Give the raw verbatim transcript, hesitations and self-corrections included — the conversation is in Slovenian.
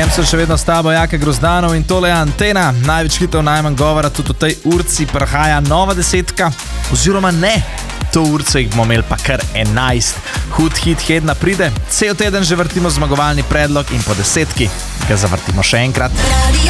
Jem se še vedno s tabo, Jaka Grozdanov in tole je Antena. Največ hitov, najmanj govora, tudi v tej urci prihaja nova desetka, oziroma ne, to urco jih bomo imeli pa kar enajst. Hud hit tedna pride, cel teden že vrtimo zmagovalni predlog in po desetki ga zavrtimo še enkrat.